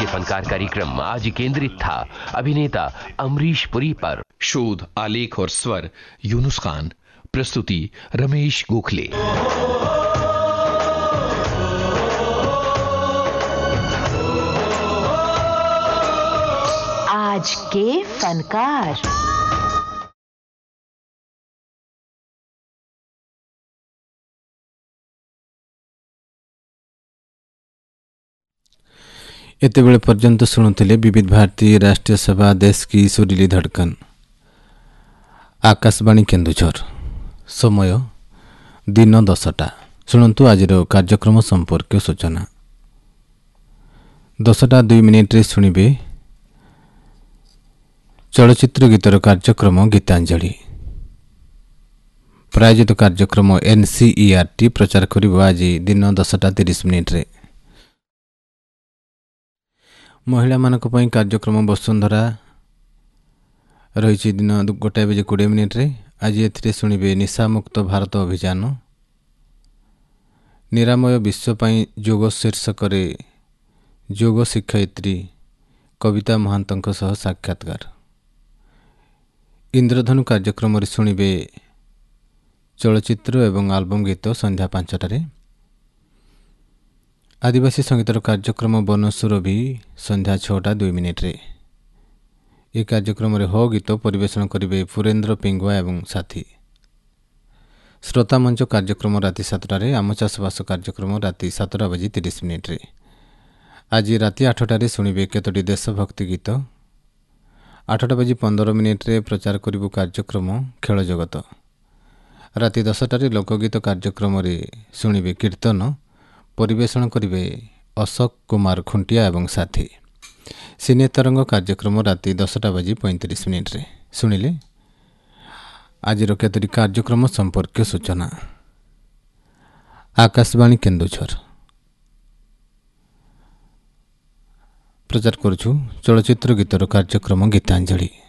के फनकार कार्यक्रम आज केंद्रित था अभिनेता अमरीश पुरी पर। शोध, आलेख और स्वर यूनुस खान। प्रस्तुति रमेश गोखले। आज के फनकार। एते बेले पर्यंत शुणुले विविध भारती राष्ट्रीय सभा देश की सुरीली धड़कन आकाशवाणी केन्दुझर। समय दिन 10टा। शुणु आज कार्यक्रम संपर्क सूचना। 10:02 शुणिबे चलचित्र गीतर कार्यक्रम गीतांजलि। प्रायोजित कार्यक्रम NCERT प्रचार करिबो आज दिन 10:30 महिला मानक पई कार्यक्रम वसुंधरा रही दिन 1:20 आज एथिरे शुणिबे निशा मुक्त भारत अभियान, निरामय विश्व पई योग शीर्षक योग शिक्षयित्री कविता महांतों सह साक्षात्कार। इंद्रधनु कार्यक्रम शुणिबे चलचित्र एवं आल्बम गीत संध्या 5टारे। आदिवासी संगीतर कार्यक्रम बनसुरभि संध्या 6:02 ये कार्यक्रम हो गीत परिवेषण करेंगे पुरेन्द्र पिंगुआ एवं साथी। श्रोता मंच कार्यक्रम राति 7टारे। आम चाषबास कार्यक्रम राति 7:30 आज राति 8टारे शुणिबे केतोटी देशभक्ति गीत। 8:15 प्रचार करिबु कार्यक्रम खेल जगत। राति 10टारे लोकगीत कार्यक्रम शुणिबे कीर्तन परिवेषण करिबे अशोक कुमार खुंटिया एवं साथी। सिने तरंग कार्यक्रम राति 10:35 शुणिले आज केतोटी कार्यक्रम संपर्क सूचना। आकाशवाणी केन्दुझर प्रचार करुछु चलचित्र गीतर कार्यक्रम गीतांजलि।